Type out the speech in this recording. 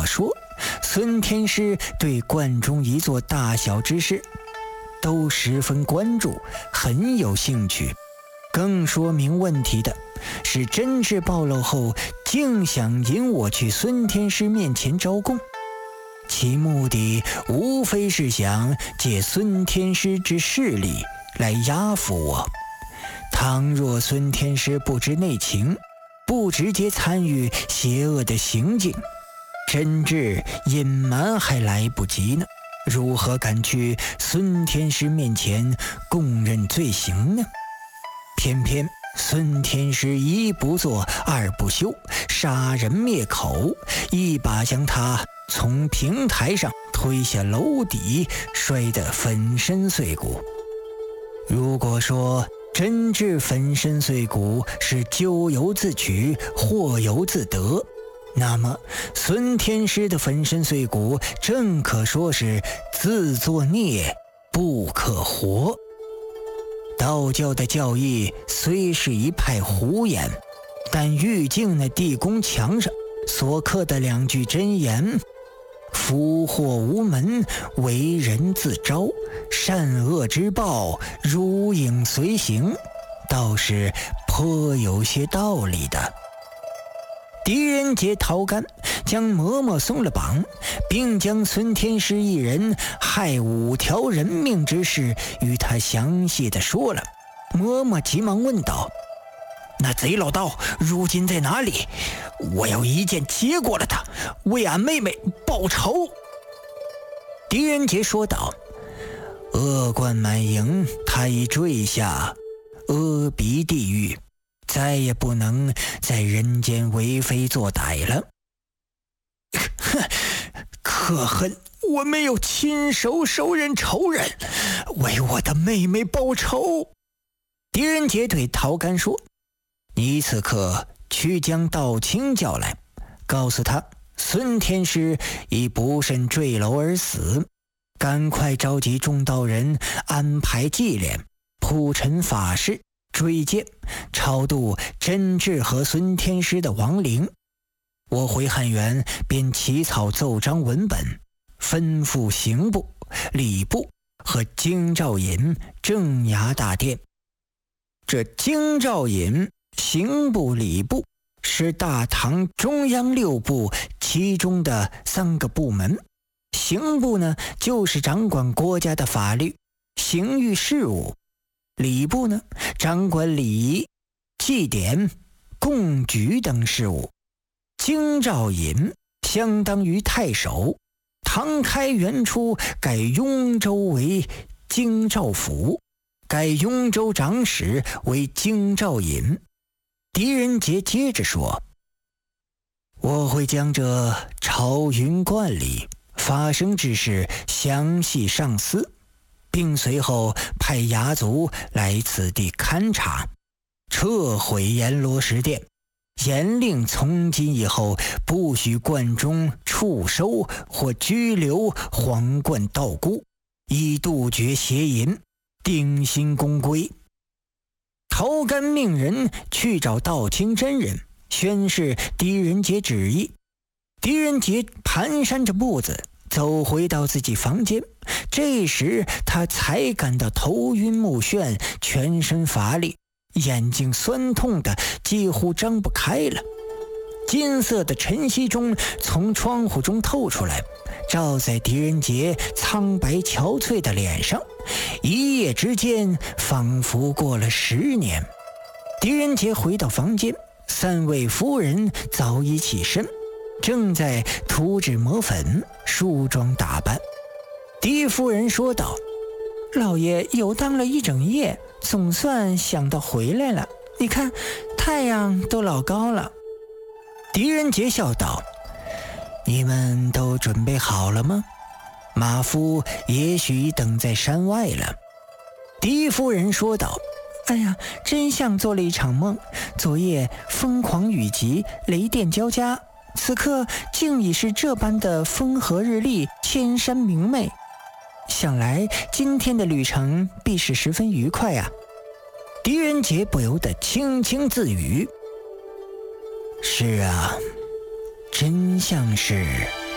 说，孙天师对观中一座大小之事都十分关注，很有兴趣。更说明问题的是，真挚暴露后竟想引我去孙天师面前招供，其目的无非是想借孙天师之势力来压服我。倘若孙天师不知内情，不直接参与邪恶的行径，真挚隐瞒还来不及呢，如何敢去孙天师面前供认罪行呢？偏偏孙天师一不做二不休，杀人灭口，一把将他从平台上推下楼底，摔得粉身碎骨。如果说真挚粉身碎骨是咎由自取，祸由自得，那么孙天师的粉身碎骨正可说是自作孽不可活。道教的教义虽是一派胡言，但玉镜那地宫墙上所刻的两句真言“福祸无门，为人自招，善恶之报，如影随形”，倒是颇有些道理的。狄仁杰、陶干将嬷嬷松了绑，并将孙天师一人害5条人命之事与他详细的说了。嬷嬷急忙问道：“那贼老道如今在哪里？我要一剑结过了他，为俺妹妹报仇。”狄仁杰说道：“恶贯满盈，他已坠下阿鼻地狱，再也不能在人间为非作歹了。”可恨我没有亲手手刃仇人，为我的妹妹报仇。狄仁杰对陶干说：“你此刻去将道清叫来，告诉他孙天师已不慎坠楼而死，赶快召集众道人安排祭殓，铺陈法事，追荐超度真挚和孙天师的亡灵。我回汉源便起草奏章文本，吩咐刑部、礼部和京兆尹镇衙大殿。”这京兆尹、刑部、礼部是大唐中央6部其中的3个部门。刑部呢，就是掌管国家的法律、刑狱事务；礼部呢，掌管礼仪、祭典、贡举等事务；京兆尹相当于太守，唐开元初改雍州为京兆府，改雍州长史为京兆尹。狄仁杰接着说：“我会将这朝云观里发生之事详细上司，并随后派衙卒来此地勘察，撤毁阎罗石殿，严令从今以后不许观中触收或拘留皇冠道姑，以杜绝邪淫，定心公归。”陶干命人去找道清真人，宣示狄仁杰旨意。狄仁杰蹒跚着步子走回到自己房间，这时他才感到头晕目眩，全身乏力，眼睛酸痛的几乎睁不开了。金色的晨曦中从窗户中透出来，照在狄仁杰苍白憔悴的脸上，一夜之间仿佛过了10年。狄仁杰回到房间，3位夫人早已起身，正在涂脂抹粉梳妆打扮。狄夫人说道：“老爷游荡了一整夜，总算想到回来了，你看太阳都老高了。”狄仁杰笑道：“你们都准备好了吗？马夫也许等在山外了。”狄夫人说道：“哎呀，真像做了一场梦，昨夜疯狂雨急，雷电交加，此刻竟已是这般的风和日丽，千山明媚。想来今天的旅程必是十分愉快啊。”狄仁杰不由得轻轻自语：“是啊，真像是